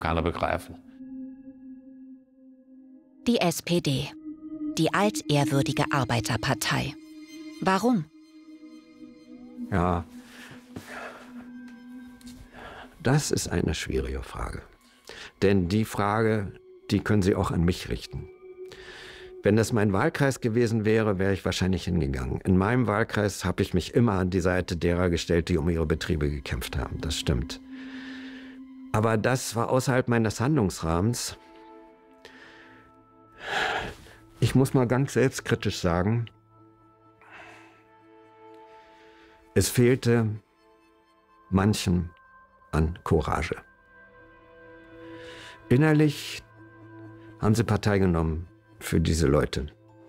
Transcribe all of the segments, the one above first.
keiner begreifen. Die SPD, die altehrwürdige Arbeiterpartei. Warum? Ja, das ist eine schwierige Frage. Denn die Frage, die können Sie auch an mich richten. Wenn das mein Wahlkreis gewesen wäre, wäre ich wahrscheinlich hingegangen. In meinem Wahlkreis habe ich mich immer an die Seite derer gestellt, die um ihre Betriebe gekämpft haben. Das stimmt. Aber das war außerhalb meines Handlungsrahmens. Ich muss mal ganz selbstkritisch sagen, es fehlte manchem an Courage. Innerlich haben sie Partei genommen für diese Leute.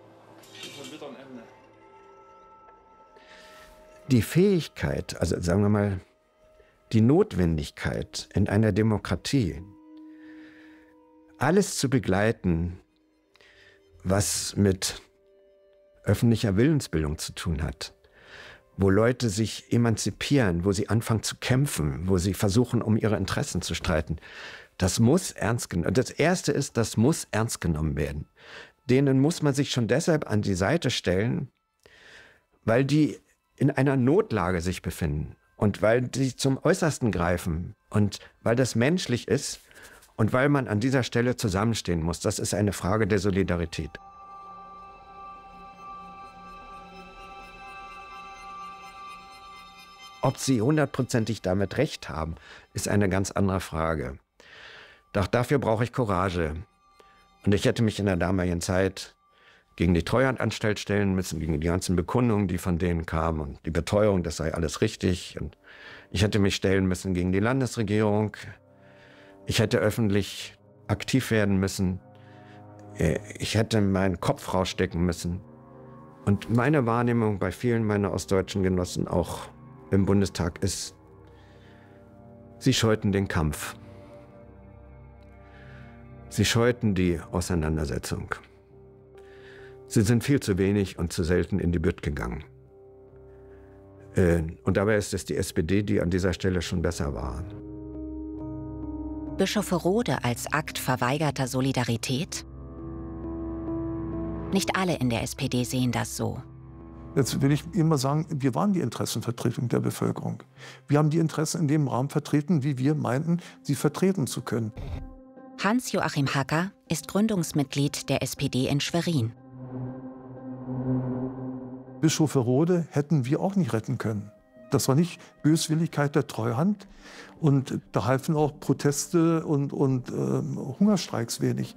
Die Fähigkeit, also sagen wir mal, die Notwendigkeit in einer Demokratie, alles zu begleiten, was mit öffentlicher Willensbildung zu tun hat, wo Leute sich emanzipieren, wo sie anfangen zu kämpfen, wo sie versuchen, um ihre Interessen zu streiten, das muss ernst genommen. Das Erste ist, das muss ernst genommen werden. Denen muss man sich schon deshalb an die Seite stellen, weil die in einer Notlage sich befinden und weil die zum Äußersten greifen und weil das menschlich ist und weil man an dieser Stelle zusammenstehen muss. Das ist eine Frage der Solidarität. Ob sie hundertprozentig damit recht haben, ist eine ganz andere Frage. Doch dafür brauche ich Courage. Und ich hätte mich in der damaligen Zeit gegen die Treuhandanstalt stellen müssen, gegen die ganzen Bekundungen, die von denen kamen und die Beteuerung, das sei alles richtig. Und ich hätte mich stellen müssen gegen die Landesregierung. Ich hätte öffentlich aktiv werden müssen. Ich hätte meinen Kopf rausstecken müssen. Und meine Wahrnehmung bei vielen meiner ostdeutschen Genossen auch im Bundestag ist, sie scheuten den Kampf. Sie scheuten die Auseinandersetzung. Sie sind viel zu wenig und zu selten in die Bütt gegangen. Und dabei ist es die SPD, die an dieser Stelle schon besser war. Bischofferode als Akt verweigerter Solidarität? Nicht alle in der SPD sehen das so. Jetzt will ich immer sagen, wir waren die Interessenvertretung der Bevölkerung. Wir haben die Interessen in dem Rahmen vertreten, wie wir meinten, sie vertreten zu können. Hans-Joachim Hacker ist Gründungsmitglied der SPD in Schwerin. Bischofferode hätten wir auch nicht retten können. Das war nicht Böswilligkeit der Treuhand. Und da halfen auch Proteste und Hungerstreiks wenig.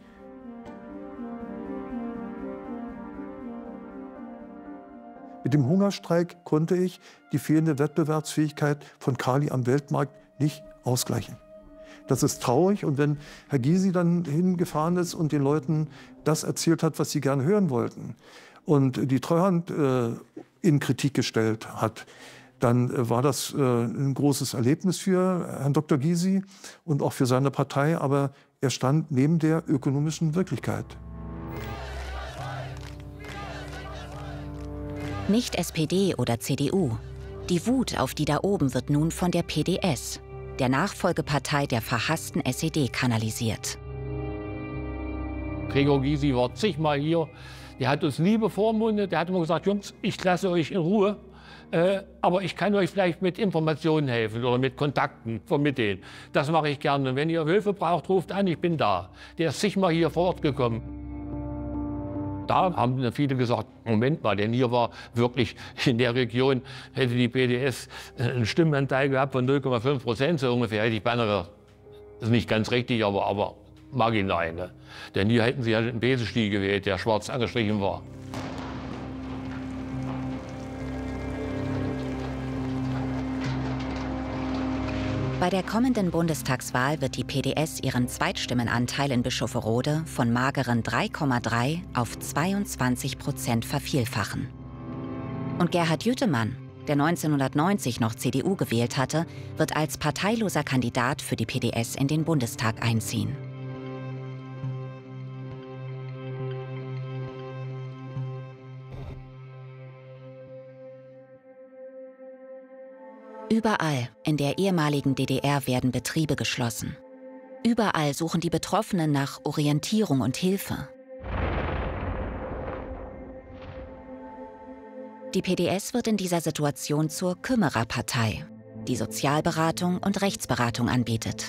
Mit dem Hungerstreik konnte ich die fehlende Wettbewerbsfähigkeit von Kali am Weltmarkt nicht ausgleichen. Das ist traurig. Und wenn Herr Gysi dann hingefahren ist und den Leuten das erzählt hat, was sie gerne hören wollten, und die Treuhand in Kritik gestellt hat, dann war das ein großes Erlebnis für Herrn Dr. Gysi und auch für seine Partei. Aber er stand neben der ökonomischen Wirklichkeit. Nicht SPD oder CDU. Die Wut auf die da oben wird nun von der PDS, der Nachfolgepartei der verhassten SED, kanalisiert. Gregor Gysi war zigmal hier. Der hat uns nie bevormundet. Der hat immer gesagt, Jungs, ich lasse euch in Ruhe. Aber ich kann euch vielleicht mit Informationen helfen oder mit Kontakten vermitteln. Das mache ich gerne. Und wenn ihr Hilfe braucht, ruft an, ich bin da. Der ist zigmal hier vor Ort gekommen. Da haben viele gesagt, Moment mal, denn hier war wirklich in der Region, hätte die PDS einen Stimmenanteil gehabt von 0,5% so ungefähr, hätte ich beinahe gesagt, das ist nicht ganz richtig, aber marginal. Ne? Denn hier hätten sie ja einen Besenstiel gewählt, der schwarz angestrichen war. Bei der kommenden Bundestagswahl wird die PDS ihren Zweitstimmenanteil in Bischofferode von mageren 3,3 auf 22% vervielfachen. Und Gerhard Jütemann, der 1990 noch CDU gewählt hatte, wird als parteiloser Kandidat für die PDS in den Bundestag einziehen. Überall in der ehemaligen DDR werden Betriebe geschlossen. Überall suchen die Betroffenen nach Orientierung und Hilfe. Die PDS wird in dieser Situation zur Kümmererpartei, die Sozialberatung und Rechtsberatung anbietet.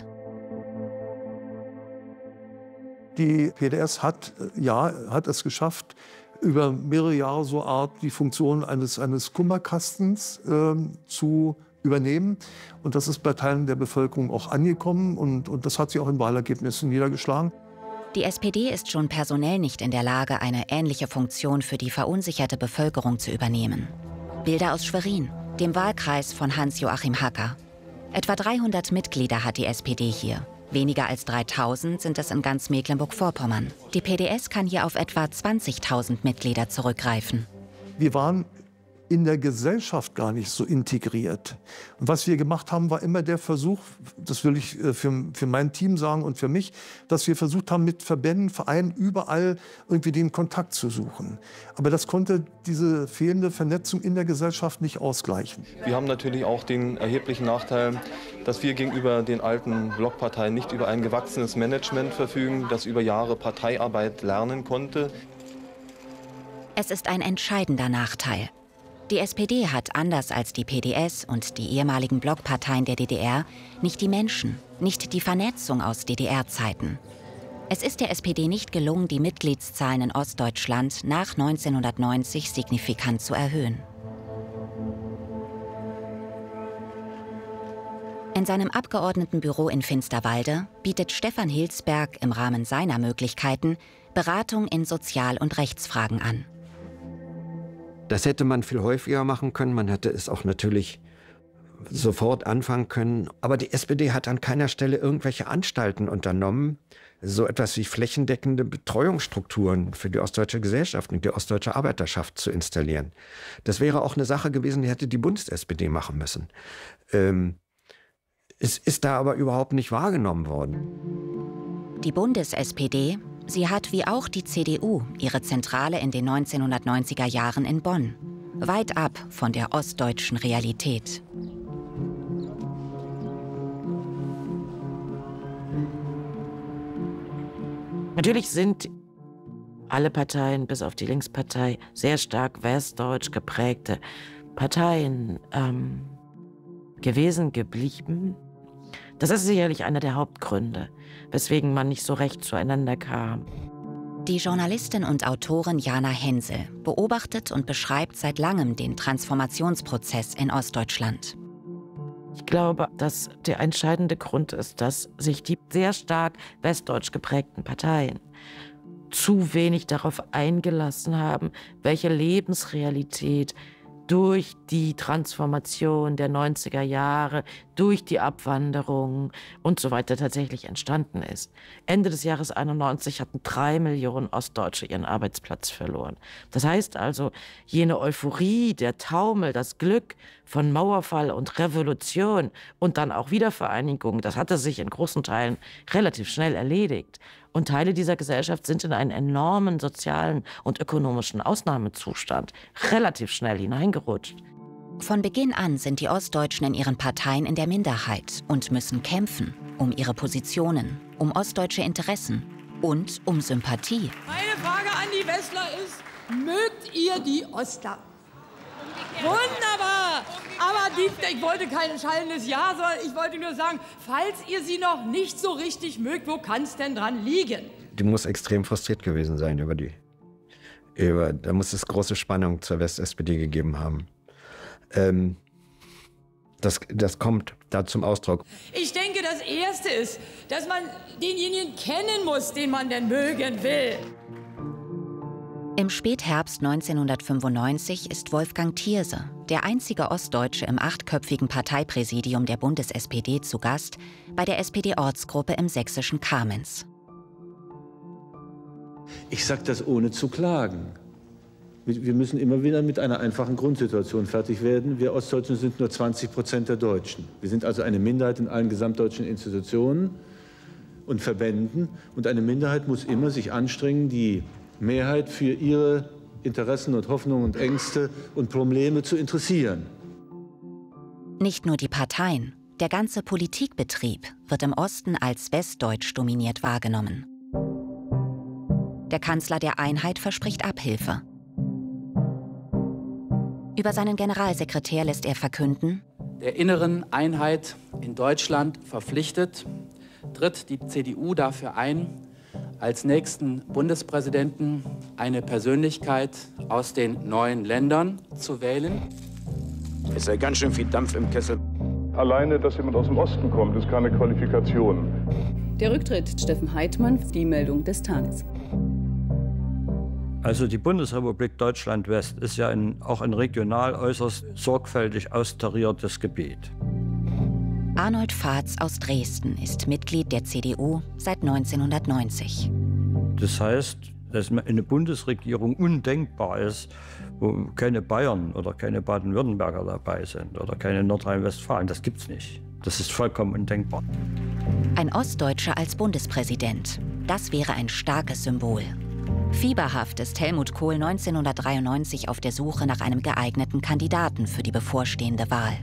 Die PDS hat es geschafft, über mehrere Jahre so Art die Funktion eines Kummerkastens zu übernehmen. Und das ist bei Teilen der Bevölkerung auch angekommen und das hat sich auch in Wahlergebnissen niedergeschlagen. Die SPD ist schon personell nicht in der Lage, eine ähnliche Funktion für die verunsicherte Bevölkerung zu übernehmen. Bilder aus Schwerin, dem Wahlkreis von Hans-Joachim Hacker. Etwa 300 Mitglieder hat die SPD hier. Weniger als 3.000 sind es in ganz Mecklenburg-Vorpommern. Die PDS kann hier auf etwa 20.000 Mitglieder zurückgreifen. Wir waren in der Gesellschaft gar nicht so integriert. Und was wir gemacht haben, war immer der Versuch, das will ich für mein Team sagen und für mich, dass wir versucht haben, mit Verbänden, Vereinen überall irgendwie den Kontakt zu suchen. Aber das konnte diese fehlende Vernetzung in der Gesellschaft nicht ausgleichen. Wir haben natürlich auch den erheblichen Nachteil, dass wir gegenüber den alten Blockparteien nicht über ein gewachsenes Management verfügen, das über Jahre Parteiarbeit lernen konnte. Es ist ein entscheidender Nachteil. Die SPD hat anders als die PDS und die ehemaligen Blockparteien der DDR nicht die Menschen, nicht die Vernetzung aus DDR-Zeiten. Es ist der SPD nicht gelungen, die Mitgliedszahlen in Ostdeutschland nach 1990 signifikant zu erhöhen. In seinem Abgeordnetenbüro in Finsterwalde bietet Stefan Hilsberg im Rahmen seiner Möglichkeiten Beratung in Sozial- und Rechtsfragen an. Das hätte man viel häufiger machen können. Man hätte es auch natürlich sofort anfangen können. Aber die SPD hat an keiner Stelle irgendwelche Anstalten unternommen, so etwas wie flächendeckende Betreuungsstrukturen für die ostdeutsche Gesellschaft und die ostdeutsche Arbeiterschaft zu installieren. Das wäre auch eine Sache gewesen, die hätte die Bundes-SPD machen müssen. Es ist da aber überhaupt nicht wahrgenommen worden. Die Bundes-SPD, sie hat wie auch die CDU ihre Zentrale in den 1990er Jahren in Bonn, weit ab von der ostdeutschen Realität. Natürlich sind alle Parteien, bis auf die Linkspartei, sehr stark westdeutsch geprägte Parteien gewesen, geblieben. Das ist sicherlich einer der Hauptgründe, weswegen man nicht so recht zueinander kam. Die Journalistin und Autorin Jana Hensel beobachtet und beschreibt seit langem den Transformationsprozess in Ostdeutschland. Ich glaube, dass der entscheidende Grund ist, dass sich die sehr stark westdeutsch geprägten Parteien zu wenig darauf eingelassen haben, welche Lebensrealität durch die Transformation der 90er Jahre, durch die Abwanderung und so weiter tatsächlich entstanden ist. Ende des Jahres 91 hatten 3 Millionen Ostdeutsche ihren Arbeitsplatz verloren. Das heißt also, jene Euphorie, der Taumel, das Glück von Mauerfall und Revolution und dann auch Wiedervereinigung, das hatte sich in großen Teilen relativ schnell erledigt. Und Teile dieser Gesellschaft sind in einen enormen sozialen und ökonomischen Ausnahmezustand relativ schnell hineingerutscht. Von Beginn an sind die Ostdeutschen in ihren Parteien in der Minderheit und müssen kämpfen um ihre Positionen, um ostdeutsche Interessen und um Sympathie. Meine Frage an die Westler ist, mögt ihr die Ostler? Wunderbar! Aber ich wollte kein schallendes Ja, sondern ich wollte nur sagen, falls ihr sie noch nicht so richtig mögt, wo kann es denn dran liegen? Die muss extrem frustriert gewesen sein da muss es große Spannung zur West-SPD gegeben haben. Das kommt da zum Ausdruck. Ich denke, das Erste ist, dass man denjenigen kennen muss, den man denn mögen will. Im Spätherbst 1995 ist Wolfgang Thierse, der einzige Ostdeutsche im 8-köpfigen Parteipräsidium der Bundes-SPD, zu Gast bei der SPD-Ortsgruppe im sächsischen Kamenz. Ich sage das ohne zu klagen. Wir müssen immer wieder mit einer einfachen Grundsituation fertig werden. Wir Ostdeutschen sind nur 20% der Deutschen. Wir sind also eine Minderheit in allen gesamtdeutschen Institutionen und Verbänden. Und eine Minderheit muss immer sich anstrengen, die Mehrheit für ihre Interessen und Hoffnungen und Ängste und Probleme zu interessieren. Nicht nur die Parteien, Der ganze Politikbetrieb wird im Osten als westdeutsch dominiert wahrgenommen. Der Kanzler der Einheit verspricht Abhilfe. Über seinen Generalsekretär lässt er verkünden: Der inneren Einheit in Deutschland verpflichtet, tritt die CDU dafür ein, als nächsten Bundespräsidenten eine Persönlichkeit aus den neuen Ländern zu wählen. Es sei ganz schön viel Dampf im Kessel. Alleine, dass jemand aus dem Osten kommt, ist keine Qualifikation. Der Rücktritt Steffen Heitmann, die Meldung des Tages. Also die Bundesrepublik Deutschland-West ist ja auch ein regional äußerst sorgfältig austariertes Gebiet. Arnold Vaz aus Dresden ist Mitglied der CDU seit 1990. Das heißt, dass eine Bundesregierung undenkbar ist, wo keine Bayern oder keine Baden-Württemberger dabei sind oder keine Nordrhein-Westfalen. Das gibt's nicht. Das ist vollkommen undenkbar. Ein Ostdeutscher als Bundespräsident, das wäre ein starkes Symbol. Fieberhaft ist Helmut Kohl 1993 auf der Suche nach einem geeigneten Kandidaten für die bevorstehende Wahl.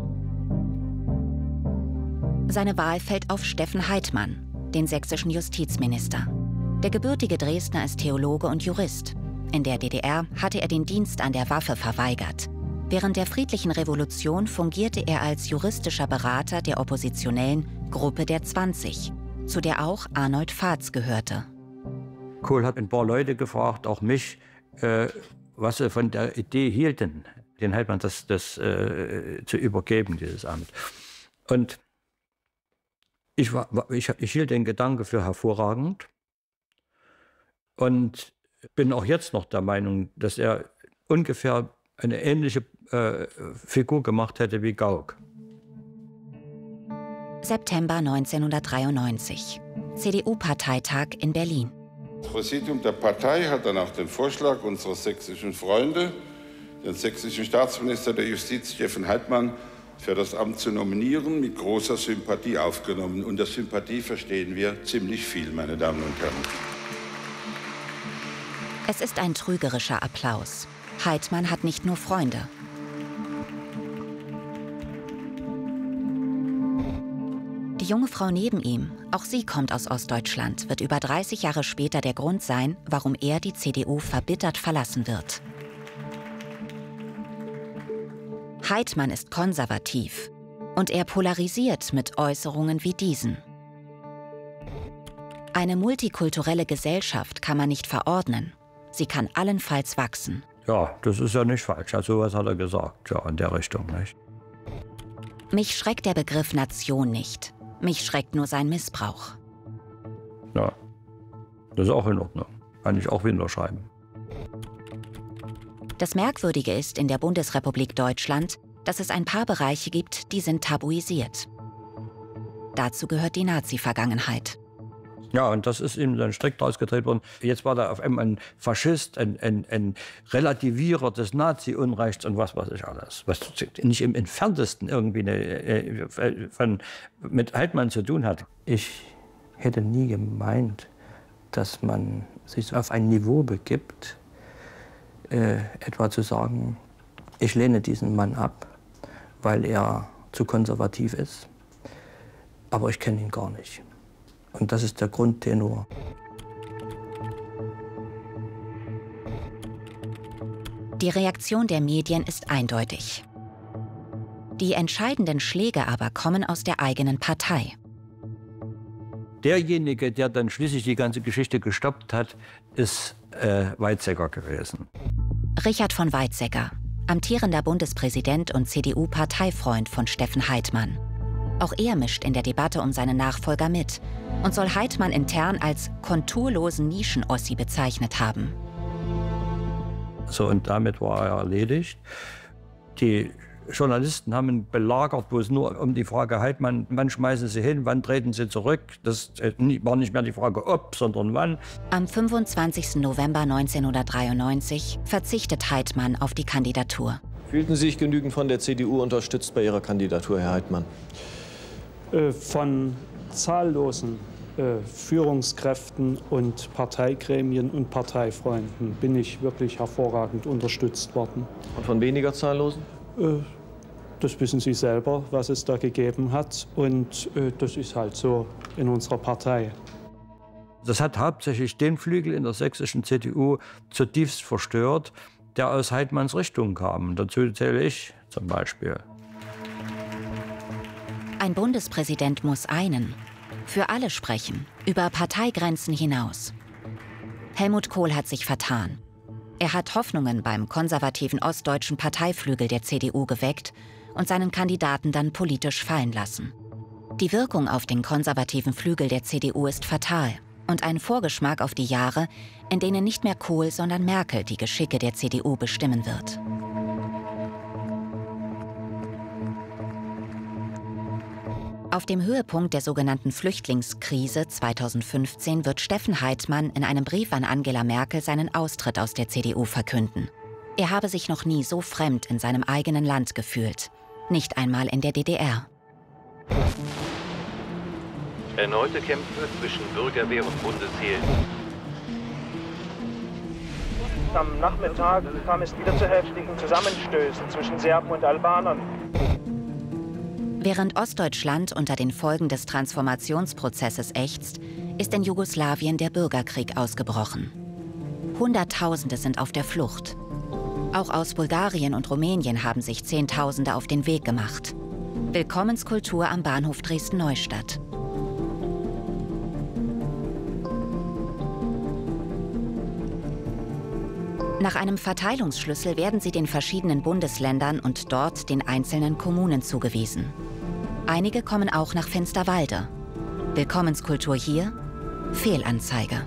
Seine Wahl fällt auf Steffen Heitmann, den sächsischen Justizminister. Der gebürtige Dresdner ist Theologe und Jurist. In der DDR hatte er den Dienst an der Waffe verweigert. Während der friedlichen Revolution fungierte er als juristischer Berater der oppositionellen Gruppe der 20, zu der auch Arnold Vaz gehörte. Kohl hat ein paar Leute gefragt, auch mich, was sie von der Idee hielten, den Heitmann das zu übergeben, dieses Amt. Und ich hielt den Gedanke für hervorragend und bin auch jetzt noch der Meinung, dass er ungefähr eine ähnliche Figur gemacht hätte wie Gauck. September 1993, CDU-Parteitag in Berlin. Das Präsidium der Partei hat dann auch den Vorschlag unserer sächsischen Freunde, den sächsischen Staatsminister der Justiz, Steffen Heitmann, für das Amt zu nominieren, mit großer Sympathie aufgenommen. Unter Sympathie verstehen wir ziemlich viel, meine Damen und Herren. Es ist ein trügerischer Applaus. Heitmann hat nicht nur Freunde. Die junge Frau neben ihm, auch sie kommt aus Ostdeutschland, wird über 30 Jahre später der Grund sein, warum er die CDU verbittert verlassen wird. Heitmann ist konservativ und er polarisiert mit Äußerungen wie diesen. Eine multikulturelle Gesellschaft kann man nicht verordnen. Sie kann allenfalls wachsen. Ja, das ist ja nicht falsch. Also sowas hat er gesagt, ja, in der Richtung, nicht? Mich schreckt der Begriff Nation nicht. Mich schreckt nur sein Missbrauch. Ja, das ist auch in Ordnung. Kann ich auch wieder schreiben. Das Merkwürdige ist in der Bundesrepublik Deutschland, dass es ein paar Bereiche gibt, die sind tabuisiert. Dazu gehört die Nazi-Vergangenheit. Ja, und das ist ihm dann strikt ausgedreht worden. Jetzt war da auf einmal ein Faschist, ein Relativierer des Nazi-Unrechts und was weiß ich alles. Was nicht im Entferntesten irgendwie mit Heitmann zu tun hat. Ich hätte nie gemeint, dass man sich auf ein Niveau begibt, etwa zu sagen, ich lehne diesen Mann ab, weil er zu konservativ ist. Aber ich kenne ihn gar nicht. Und das ist der Grundtenor. Die Reaktion der Medien ist eindeutig. Die entscheidenden Schläge aber kommen aus der eigenen Partei. Derjenige, der dann schließlich die ganze Geschichte gestoppt hat, ist Weizsäcker gewesen. Richard von Weizsäcker, amtierender Bundespräsident und CDU-Parteifreund von Steffen Heitmann. Auch er mischt in der Debatte um seinen Nachfolger mit und soll Heitmann intern als konturlosen Nischen-Ossi bezeichnet haben. So, und damit war er erledigt. Die Journalisten haben ihn belagert, wo es nur um die Frage Heitmann, wann schmeißen Sie hin, wann treten Sie zurück? Das war nicht mehr die Frage ob, sondern wann. Am 25. November 1993 verzichtet Heitmann auf die Kandidatur. Fühlten Sie sich genügend von der CDU unterstützt bei Ihrer Kandidatur, Herr Heitmann? Von zahllosen Führungskräften und Parteigremien und Parteifreunden bin ich wirklich hervorragend unterstützt worden. Und von weniger zahllosen? Das wissen Sie selber, was es da gegeben hat. Und das ist halt so in unserer Partei. Das hat hauptsächlich den Flügel in der sächsischen CDU zutiefst verstört, der aus Heitmanns Richtung kam. Dazu zähle ich zum Beispiel. Ein Bundespräsident muss einen, für alle sprechen, über Parteigrenzen hinaus. Helmut Kohl hat sich vertan. Er hat Hoffnungen beim konservativen ostdeutschen Parteiflügel der CDU geweckt und seinen Kandidaten dann politisch fallen lassen. Die Wirkung auf den konservativen Flügel der CDU ist fatal und ein Vorgeschmack auf die Jahre, in denen nicht mehr Kohl, sondern Merkel die Geschicke der CDU bestimmen wird. Auf dem Höhepunkt der sogenannten Flüchtlingskrise 2015 wird Steffen Heitmann in einem Brief an Angela Merkel seinen Austritt aus der CDU verkünden. Er habe sich noch nie so fremd in seinem eigenen Land gefühlt. Nicht einmal in der DDR. Erneute Kämpfe zwischen Bürgerwehr und Bundesheer. Am Nachmittag kam es wieder zu heftigen Zusammenstößen zwischen Serben und Albanern. Während Ostdeutschland unter den Folgen des Transformationsprozesses ächzt, ist in Jugoslawien der Bürgerkrieg ausgebrochen. Hunderttausende sind auf der Flucht. Auch aus Bulgarien und Rumänien haben sich Zehntausende auf den Weg gemacht. Willkommenskultur am Bahnhof Dresden-Neustadt. Nach einem Verteilungsschlüssel werden sie den verschiedenen Bundesländern und dort den einzelnen Kommunen zugewiesen. Einige kommen auch nach Finsterwalde. Willkommenskultur hier? Fehlanzeige.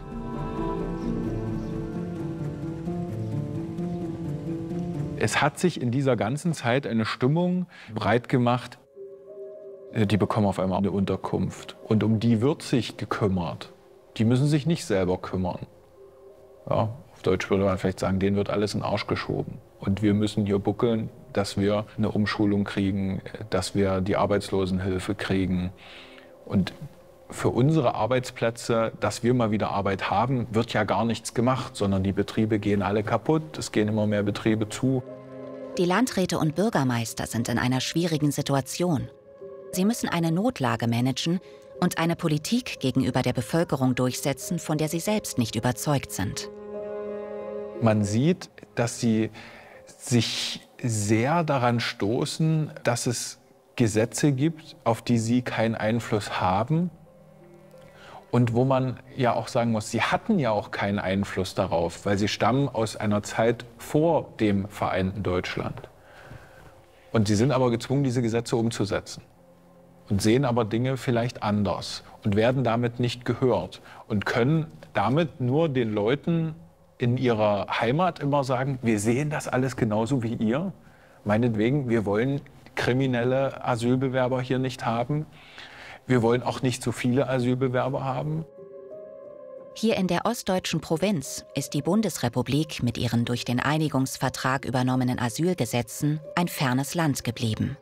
Es hat sich in dieser ganzen Zeit eine Stimmung breit gemacht, die bekommen auf einmal eine Unterkunft. Und um die wird sich gekümmert. Die müssen sich nicht selber kümmern. Ja, auf Deutsch würde man vielleicht sagen, denen wird alles in den Arsch geschoben. Und wir müssen hier buckeln, dass wir eine Umschulung kriegen, dass wir die Arbeitslosenhilfe kriegen. Und für unsere Arbeitsplätze, dass wir mal wieder Arbeit haben, wird ja gar nichts gemacht, sondern die Betriebe gehen alle kaputt, es gehen immer mehr Betriebe zu. Die Landräte und Bürgermeister sind in einer schwierigen Situation. Sie müssen eine Notlage managen und eine Politik gegenüber der Bevölkerung durchsetzen, von der sie selbst nicht überzeugt sind. Man sieht, dass sie sich sehr daran stoßen, dass es Gesetze gibt, auf die sie keinen Einfluss haben. Und wo man ja auch sagen muss, sie hatten ja auch keinen Einfluss darauf, weil sie stammen aus einer Zeit vor dem vereinten Deutschland. Und sie sind aber gezwungen, diese Gesetze umzusetzen. Und sehen aber Dinge vielleicht anders und werden damit nicht gehört. Und können damit nur den Leuten in ihrer Heimat immer sagen, wir sehen das alles genauso wie ihr. Meinetwegen, wir wollen kriminelle Asylbewerber hier nicht haben. Wir wollen auch nicht so viele Asylbewerber haben. Hier in der ostdeutschen Provinz ist die Bundesrepublik mit ihren durch den Einigungsvertrag übernommenen Asylgesetzen ein fernes Land geblieben.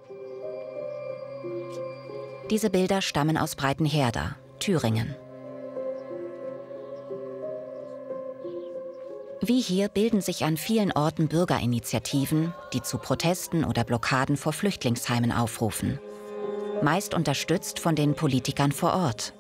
Diese Bilder stammen aus Breitenherda, Thüringen. Wie hier bilden sich an vielen Orten Bürgerinitiativen, die zu Protesten oder Blockaden vor Flüchtlingsheimen aufrufen. Meist unterstützt von den Politikern vor Ort.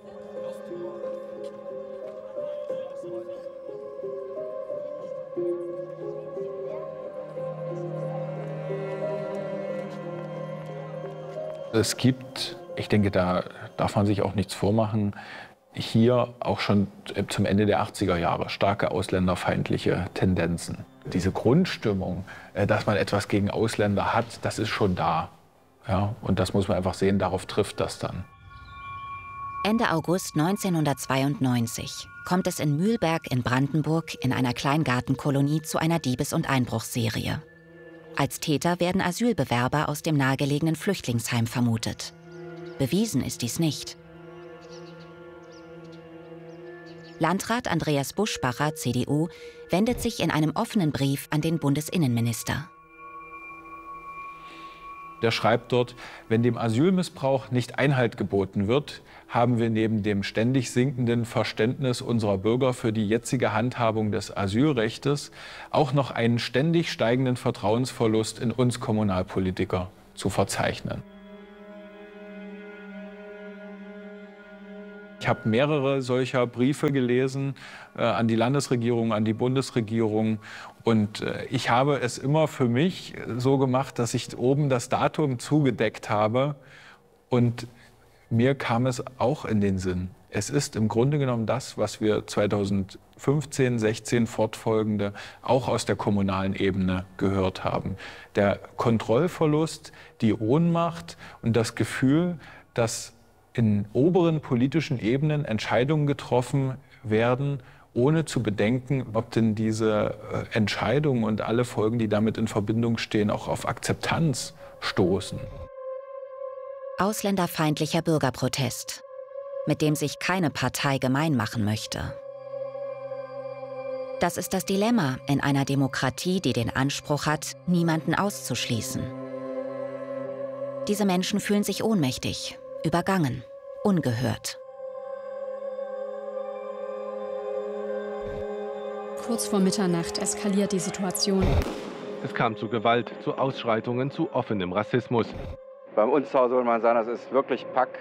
Es gibt, ich denke, da darf man sich auch nichts vormachen, hier auch schon zum Ende der 80er Jahre starke ausländerfeindliche Tendenzen. Diese Grundstimmung, dass man etwas gegen Ausländer hat, das ist schon da. Ja, und das muss man einfach sehen, darauf trifft das dann. Ende August 1992 kommt es in Mühlberg in Brandenburg in einer Kleingartenkolonie zu einer Diebes- und Einbruchsserie. Als Täter werden Asylbewerber aus dem nahegelegenen Flüchtlingsheim vermutet. Bewiesen ist dies nicht. Landrat Andreas Buschbacher, CDU, wendet sich in einem offenen Brief an den Bundesinnenminister. Der schreibt dort, wenn dem Asylmissbrauch nicht Einhalt geboten wird, haben wir neben dem ständig sinkenden Verständnis unserer Bürger für die jetzige Handhabung des Asylrechtes auch noch einen ständig steigenden Vertrauensverlust in uns Kommunalpolitiker zu verzeichnen. Ich habe mehrere solcher Briefe gelesen an die Landesregierung, an die Bundesregierung. Und ich habe es immer für mich so gemacht, dass ich oben das Datum zugedeckt habe. Und mir kam es auch in den Sinn. Es ist im Grunde genommen das, was wir 2015, 16 fortfolgende auch aus der kommunalen Ebene gehört haben. Der Kontrollverlust, die Ohnmacht und das Gefühl, dass in oberen politischen Ebenen Entscheidungen getroffen werden, ohne zu bedenken, ob denn diese Entscheidungen und alle Folgen, die damit in Verbindung stehen, auch auf Akzeptanz stoßen. Ausländerfeindlicher Bürgerprotest, mit dem sich keine Partei gemein machen möchte. Das ist das Dilemma in einer Demokratie, die den Anspruch hat, niemanden auszuschließen. Diese Menschen fühlen sich ohnmächtig, übergangen, ungehört. Kurz vor Mitternacht eskaliert die Situation. Es kam zu Gewalt, zu Ausschreitungen, zu offenem Rassismus. Bei uns zu Hause würde man sagen, das ist wirklich Pack.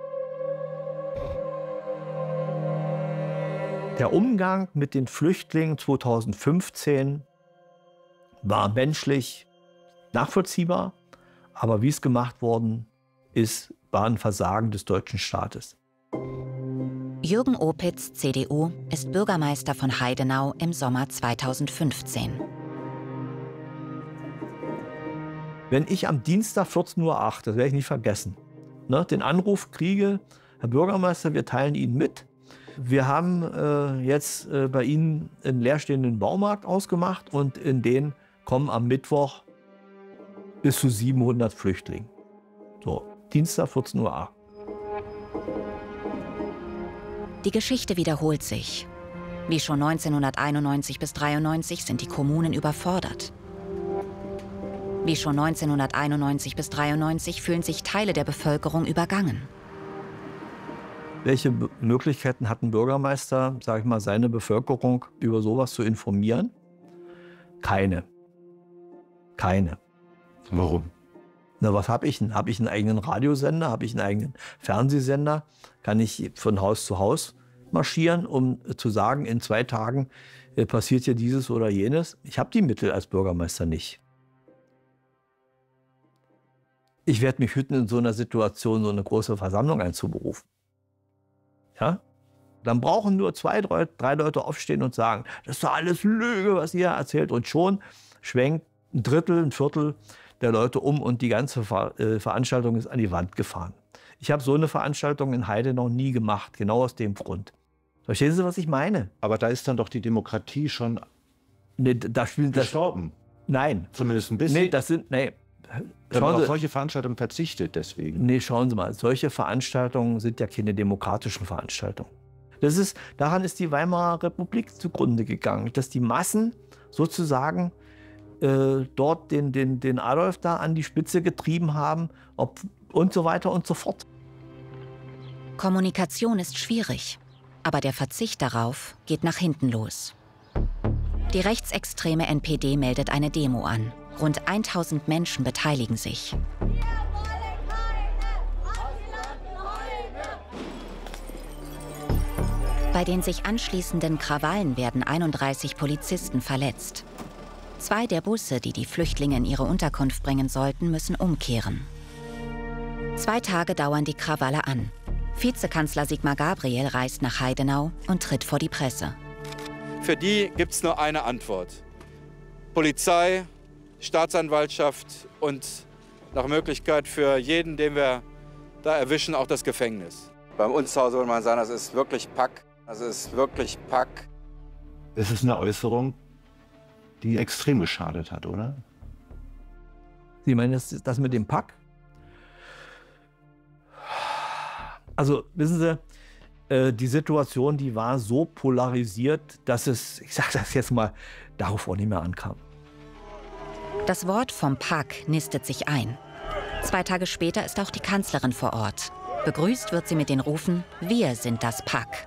Der Umgang mit den Flüchtlingen 2015 war menschlich nachvollziehbar, aber wie es gemacht worden ist, war ein Versagen des deutschen Staates. Jürgen Opitz, CDU, ist Bürgermeister von Heidenau im Sommer 2015. Wenn ich am Dienstag 14:08 Uhr, das werde ich nicht vergessen, den Anruf kriege, Herr Bürgermeister, wir teilen Ihnen mit. Wir haben jetzt bei Ihnen einen leerstehenden Baumarkt ausgemacht und in den kommen am Mittwoch bis zu 700 Flüchtlinge. So, Dienstag 14:08 Uhr. Die Geschichte wiederholt sich. Wie schon 1991 bis 1993 sind die Kommunen überfordert. Wie schon 1991 bis 1993 fühlen sich Teile der Bevölkerung übergangen. Welche Möglichkeiten hat ein Bürgermeister, sage ich mal, seine Bevölkerung über sowas zu informieren? Keine. Keine. Warum? Na, was habe ich denn? Habe ich einen eigenen Radiosender? Habe ich einen eigenen Fernsehsender? Kann ich von Haus zu Haus marschieren, um zu sagen, in 2 Tagen passiert hier dieses oder jenes? Ich habe die Mittel als Bürgermeister nicht. Ich werde mich hüten, in so einer Situation so eine große Versammlung einzuberufen. Ja? Dann brauchen nur 2, 3 Leute aufstehen und sagen, das ist doch alles Lüge, was ihr erzählt. Und schon schwenkt ein Drittel, ein Viertel der Leute um und die ganze Veranstaltung ist an die Wand gefahren. Ich habe so eine Veranstaltung in Heidenau nie gemacht, genau aus dem Grund. Verstehen Sie, was ich meine? Aber da ist dann doch die Demokratie schon gestorben. Nein. Zumindest ein bisschen. Nee, das sind, nee. Wenn man auf solche Veranstaltungen verzichtet deswegen. Nee, schauen Sie mal, solche Veranstaltungen sind ja keine demokratischen Veranstaltungen. Daran ist die Weimarer Republik zugrunde gegangen, dass die Massen sozusagen dort den Adolf da an die Spitze getrieben haben und so weiter und so fort. Kommunikation ist schwierig, aber der Verzicht darauf geht nach hinten los. Die rechtsextreme NPD meldet eine Demo an. Rund 1000 Menschen beteiligen sich. Bei den sich anschließenden Krawallen werden 31 Polizisten verletzt. 2 der Busse, die die Flüchtlinge in ihre Unterkunft bringen sollten, müssen umkehren. 2 Tage dauern die Krawalle an. Vizekanzler Sigmar Gabriel reist nach Heidenau und tritt vor die Presse. Für die gibt es nur eine Antwort. Polizei, Staatsanwaltschaft und nach Möglichkeit für jeden, den wir da erwischen, auch das Gefängnis. Bei uns zu Hause würde man sagen, das ist wirklich Pack. Das ist wirklich Pack. Es ist eine Äußerung, die extrem geschadet hat, oder? Sie meinen das mit dem Pack? Also, wissen Sie, die Situation, die war so polarisiert, dass es, ich sage das jetzt mal, darauf auch nicht mehr ankam. Das Wort vom Pack nistet sich ein. 2 Tage später ist auch die Kanzlerin vor Ort. Begrüßt wird sie mit den Rufen, wir sind das Pack.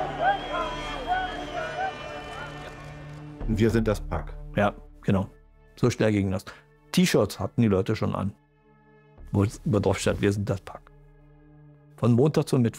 Wir sind das Pack. Ja, genau. So schnell ging das. T-Shirts hatten die Leute schon an, wo drauf stand, wir sind das Pack. Von Montag zum Mittwoch.